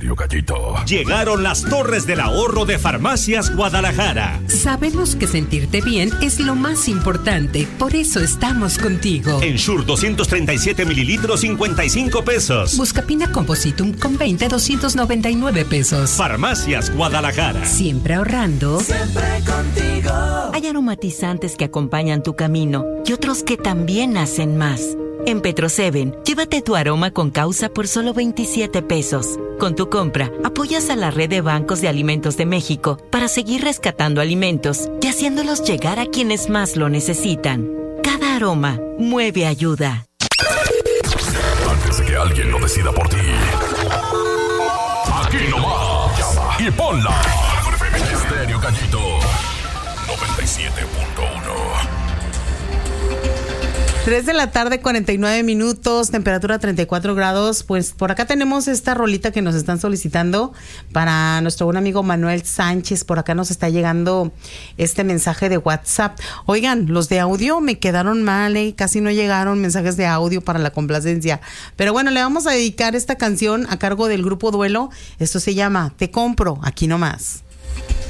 Estéreo Gallito. Llegaron las Torres del Ahorro de Farmacias Guadalajara. Sabemos que sentirte bien es lo más importante, por eso estamos contigo. Ensure 237 mililitros, 55 pesos. Buscapina Compositum con 20, 299 pesos. Farmacias Guadalajara. Siempre ahorrando. Siempre contigo. Hay aromatizantes que acompañan tu camino y otros que también hacen más. En Petro-7, llévate tu aroma con causa por solo 27 pesos. Con tu compra, apoyas a la red de bancos de alimentos de México para seguir rescatando alimentos y haciéndolos llegar a quienes más lo necesitan. Cada aroma mueve ayuda. Antes de que alguien lo decida por ti. Aquí nomás. Llama y ponla. Estéreo Gallito 97.1. 3 de la tarde, 49 minutos, temperatura 34 grados. Pues por acá tenemos esta rolita que nos están solicitando para nuestro buen amigo Manuel Sánchez. Por acá nos está llegando este mensaje de WhatsApp. Oigan, los de audio me quedaron mal, casi no llegaron mensajes de audio para la complacencia. Pero bueno, le vamos a dedicar esta canción a cargo del grupo Duelo. Esto se llama Te Compro, aquí nomás.